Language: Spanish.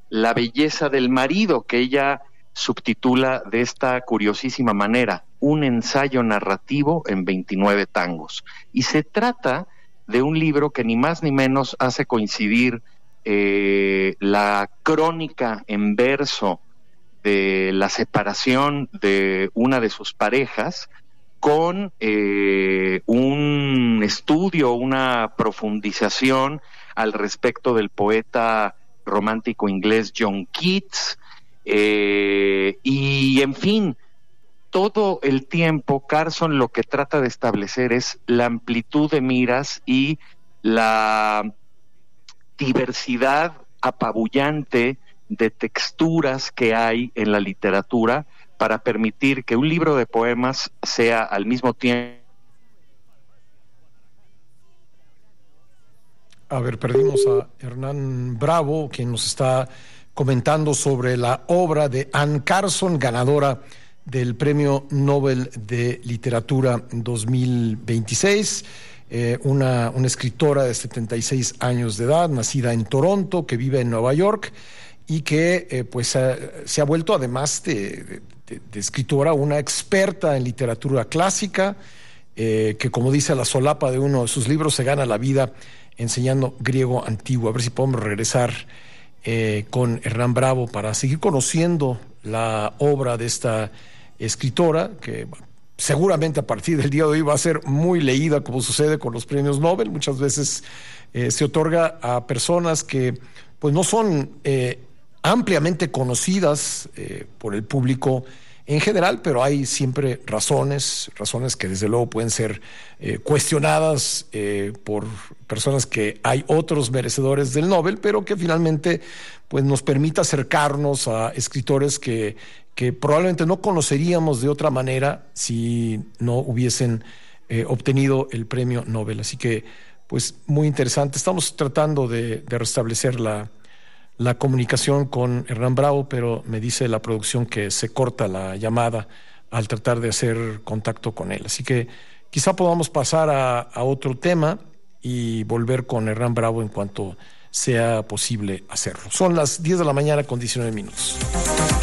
La belleza del marido, que ella subtitula de esta curiosísima manera, un ensayo narrativo en 29 tangos. Y se trata de un libro que ni más ni menos hace coincidir la crónica en verso de la separación de una de sus parejas con un estudio, una profundización al respecto del poeta romántico inglés John Keats, y en fin, todo el tiempo Carson lo que trata de establecer es la amplitud de miras y la diversidad apabullante de texturas que hay en la literatura para permitir que un libro de poemas sea al mismo tiempo. A ver, perdimos a Hernán Bravo, quien nos está comentando sobre la obra de Anne Carson, ganadora del Premio Nobel de Literatura 2026, una escritora de 76 años de edad, nacida en Toronto, que vive en Nueva York y que se ha vuelto, además de escritora, una experta en literatura clásica, que, como dice la solapa de uno de sus libros, se gana la vida enseñando griego antiguo. A ver si podemos regresar con Hernán Bravo para seguir conociendo la obra de esta escritora, que seguramente a partir del día de hoy va a ser muy leída, como sucede con los premios Nobel. Muchas veces se otorga a personas que pues no son ampliamente conocidas por el público en general, pero hay siempre razones que desde luego pueden ser cuestionadas por personas que hay otros merecedores del Nobel, pero que finalmente pues nos permite acercarnos a escritores que probablemente no conoceríamos de otra manera si no hubiesen obtenido el premio Nobel. Así que pues muy interesante. Estamos tratando de restablecer la comunicación con Hernán Bravo, pero me dice la producción que se corta la llamada al tratar de hacer contacto con él. Así que quizá podamos pasar a otro tema y volver con Hernán Bravo en cuanto sea posible hacerlo. Son las 10 de la mañana con 19 minutos.